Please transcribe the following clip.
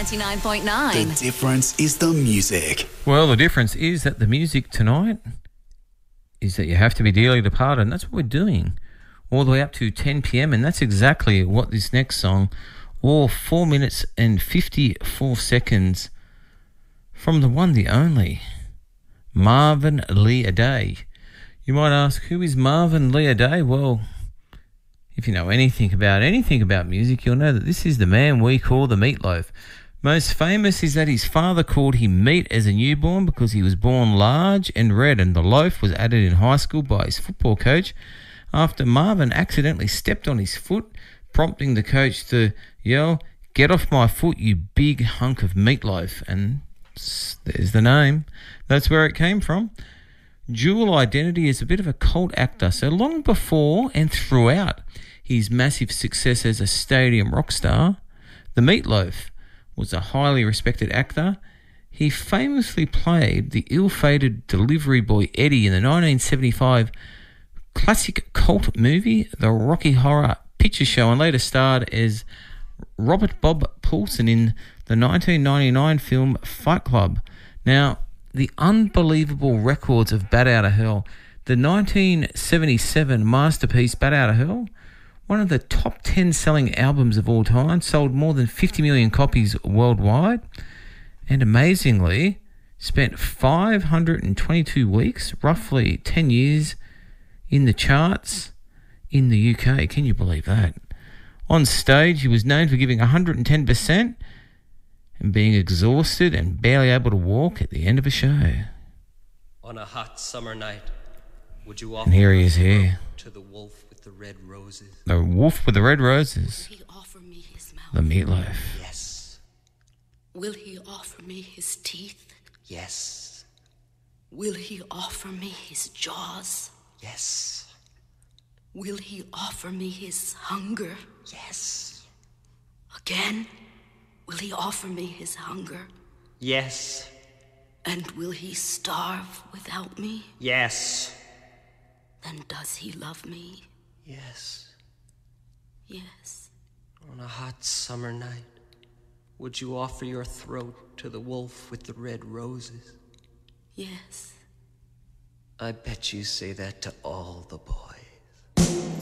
99.9. The difference is the music. Well, the difference is that the music tonight is that you have to be dearly departed, and that's what we're doing all the way up to 10 p.m, and that's exactly what this next song, all 4 minutes and 54 seconds from the one, the only, Marvin Lee Aday. You might ask, who is Marvin Lee Aday? Well, if you know anything about music, you'll know that this is the man we call the Meatloaf. Most famous is that his father called him Meat as a newborn because he was born large and red, and the loaf was added in high school by his football coach after Marvin accidentally stepped on his foot, prompting the coach to yell, "Get off my foot, you big hunk of meatloaf." And there's the name. That's where it came from. Dual identity is a bit of a cult actor, so long before and throughout his massive success as a stadium rock star, the Meatloaf was a highly respected actor. He famously played the ill-fated delivery boy Eddie in the 1975 classic cult movie The Rocky Horror Picture Show, and later starred as Robert Bob Poulsen in the 1999 film Fight Club. Now, the unbelievable records of Bat Out of Hell, the 1977 masterpiece Bat Out of Hell, one of the top 10 selling albums of all time, sold more than 50 million copies worldwide, and amazingly spent 522 weeks, roughly 10 years, in the charts in the UK. Can you believe that? On stage, he was known for giving 110% and being exhausted and barely able to walk at the end of a show. On a hot summer night, would you offer and here he is here. To the wolf with the red roses? The wolf with the red roses. Will he offer me his mouth? The Meatloaf. Yes. Will he offer me his teeth? Yes. Will he offer me his jaws? Yes. Will he offer me his hunger? Yes. Again? Will he offer me his hunger? Yes. And will he starve without me? Yes. Then does he love me? Yes. Yes. On a hot summer night, would you offer your throat to the wolf with the red roses? Yes. I bet you say that to all the boys.